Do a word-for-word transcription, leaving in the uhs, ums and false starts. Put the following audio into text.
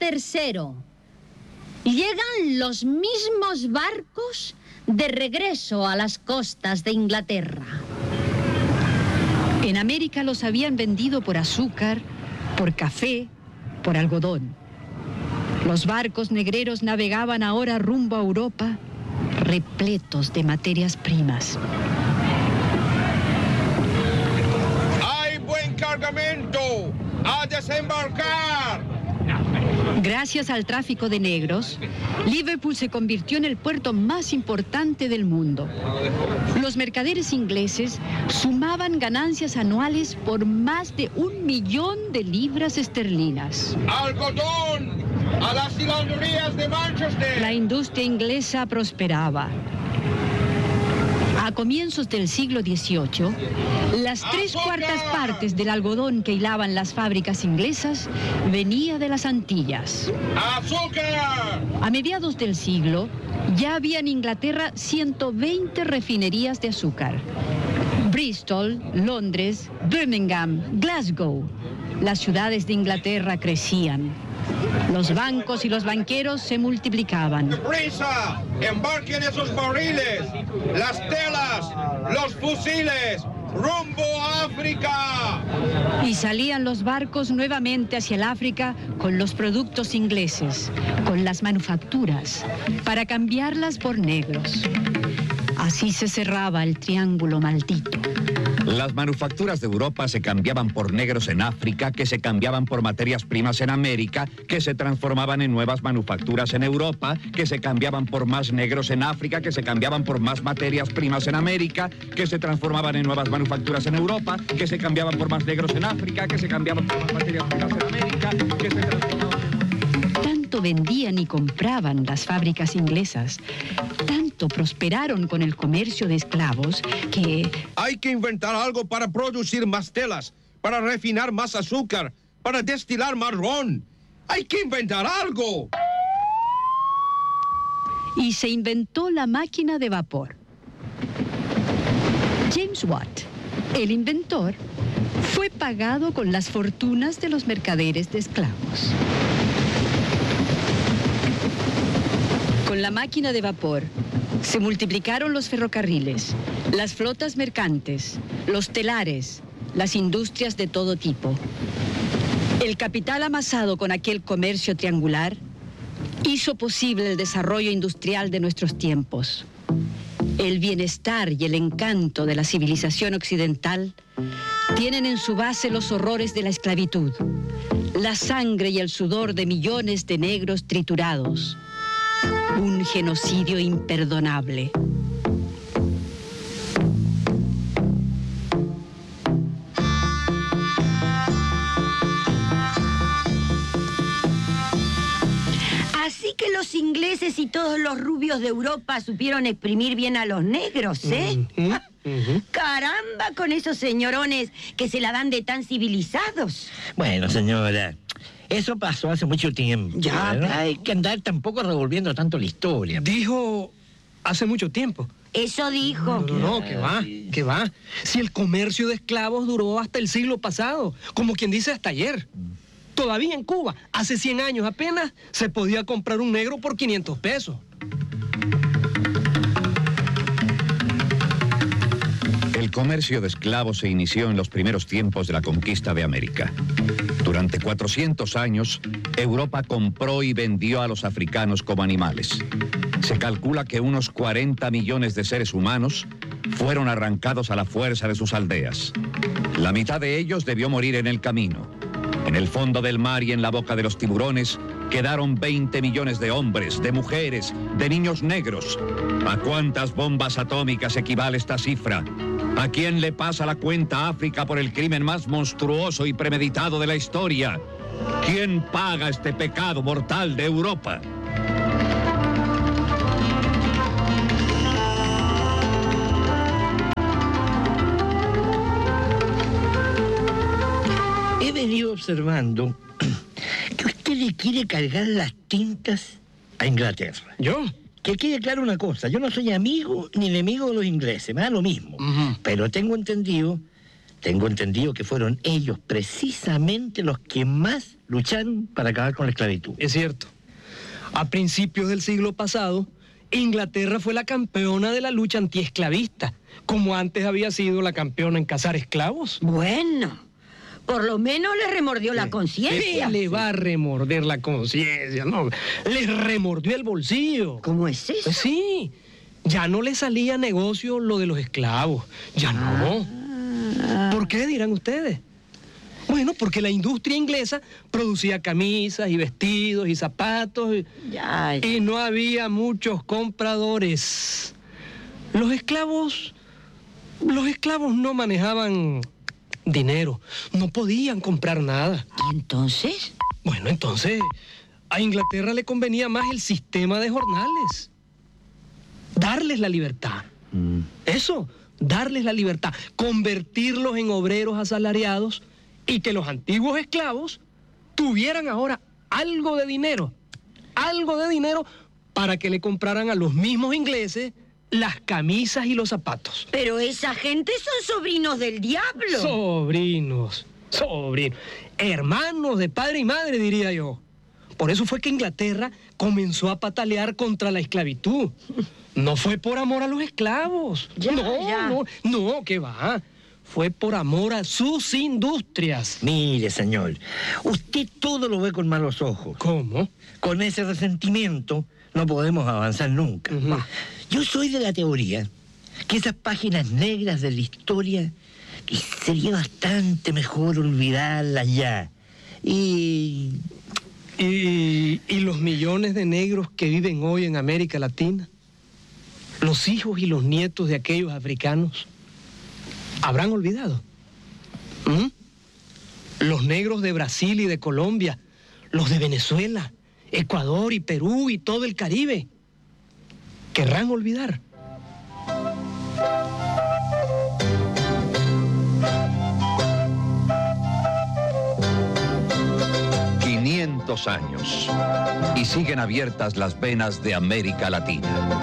tercero. Llegan los mismos barcos de regreso a las costas de Inglaterra. En América los habían vendido por azúcar, por café, por algodón. Los barcos negreros navegaban ahora rumbo a Europa, repletos de materias primas. ¡Hay buen cargamento! ¡A desembarcar! Gracias al tráfico de negros, Liverpool se convirtió en el puerto más importante del mundo. Los mercaderes ingleses sumaban ganancias anuales por más de un millón de libras esterlinas. ¡Algodón! ¡A las hilanderías de Manchester! La industria inglesa prosperaba. A comienzos del siglo dieciocho, las tres cuartas partes del algodón que hilaban las fábricas inglesas venía de las Antillas. ¡Azúcar! A mediados del siglo, ya había en Inglaterra ciento veinte refinerías de azúcar. Bristol, Londres, Birmingham, Glasgow. Las ciudades de Inglaterra crecían. Los bancos y los banqueros se multiplicaban. ¡Prisa! ¡Embarquen esos barriles! ¡Las telas! ¡Los fusiles! ¡Rumbo a África! Y salían los barcos nuevamente hacia el África con los productos ingleses, con las manufacturas, para cambiarlas por negros. Así se cerraba el triángulo maldito. Las manufacturas de Europa se cambiaban por negros en África, que se cambiaban por materias primas en América, que se transformaban en nuevas manufacturas en Europa, que se cambiaban por más negros en África, que se cambiaban por más materias primas en América, que se transformaban en nuevas manufacturas en Europa, que se cambiaban por más negros en África, que se cambiaban por más materias primas en América, que se transformaban... Tanto vendían y compraban las fábricas inglesas, tanto prosperaron con el comercio de esclavos, que... Hay que inventar algo para producir más telas, para refinar más azúcar, para destilar más ron. ¡Hay que inventar algo! Y se inventó la máquina de vapor. James Watt, el inventor, fue pagado con las fortunas de los mercaderes de esclavos. Con la máquina de vapor se multiplicaron los ferrocarriles, las flotas mercantes, los telares, las industrias de todo tipo. El capital amasado con aquel comercio triangular hizo posible el desarrollo industrial de nuestros tiempos. El bienestar y el encanto de la civilización occidental tienen en su base los horrores de la esclavitud, la sangre y el sudor de millones de negros triturados. Un genocidio imperdonable. Así que los ingleses y todos los rubios de Europa supieron exprimir bien a los negros, ¿eh? Uh-huh, uh-huh. Caramba, con esos señorones que se la dan de tan civilizados. Bueno, señora, eso pasó hace mucho tiempo. Ya, ¿no? pero... Hay que andar tampoco revolviendo tanto la historia. Dijo hace mucho tiempo. Eso dijo. No, no, no, que va, que va. Si el comercio de esclavos duró hasta el siglo pasado, como quien dice hasta ayer. Todavía en Cuba, hace cien años apenas, se podía comprar un negro por quinientos pesos. El comercio de esclavos se inició en los primeros tiempos de la conquista de América. Durante cuatrocientos años, Europa compró y vendió a los africanos como animales. Se calcula que unos cuarenta millones de seres humanos fueron arrancados a la fuerza de sus aldeas. La mitad de ellos debió morir en el camino. En el fondo del mar y en la boca de los tiburones quedaron veinte millones de hombres, de mujeres, de niños negros. ¿A cuántas bombas atómicas equivale esta cifra? ¿A quién le pasa la cuenta a África por el crimen más monstruoso y premeditado de la historia? ¿Quién paga este pecado mortal de Europa? He venido observando que usted le quiere cargar las tintas a Inglaterra. ¿Yo? Que quede claro una cosa, yo no soy amigo ni enemigo de los ingleses, me da lo mismo. Uh-huh. Pero tengo entendido tengo entendido que fueron ellos precisamente los que más lucharon para acabar con la esclavitud. Es cierto. A principios del siglo pasado, Inglaterra fue la campeona de la lucha antiesclavista, como antes había sido la campeona en cazar esclavos. Bueno, por lo menos le remordió la ¿Qué conciencia. le va a remorder la conciencia? No, le remordió el bolsillo. ¿Cómo es eso? Pues sí, ya no le salía negocio lo de los esclavos. Ya no. Ah. ¿Por qué, dirán ustedes? Bueno, porque la industria inglesa producía camisas y vestidos y zapatos y, Ya, ya. y no había muchos compradores. Los esclavos, los esclavos no manejaban dinero, no podían comprar nada. ¿Y entonces? Bueno, entonces a Inglaterra le convenía más el sistema de jornales. Darles la libertad. Mm. Eso, darles la libertad. Convertirlos en obreros asalariados y que los antiguos esclavos tuvieran ahora algo de dinero. Algo de dinero para que le compraran a los mismos ingleses las camisas y los zapatos. Pero esa gente son sobrinos del diablo. Sobrinos, sobrinos, hermanos de padre y madre, diría yo. Por eso fue que Inglaterra comenzó a patalear contra la esclavitud. No fue por amor a los esclavos. Ya, no, ya. no, no, ¿qué va? Fue por amor a sus industrias. Mire, señor, usted todo lo ve con malos ojos. ¿Cómo? Con ese resentimiento no podemos avanzar nunca. Ujú. Yo soy de la teoría que esas páginas negras de la historia que sería bastante mejor olvidarlas ya. Y... ¿Y, y los millones de negros que viven hoy en América Latina? ¿Los hijos y los nietos de aquellos africanos habrán olvidado? ¿Mm? Los negros de Brasil y de Colombia, los de Venezuela, Ecuador y Perú y todo el Caribe, ¿querrán olvidar? quinientos años y siguen abiertas las venas de América Latina.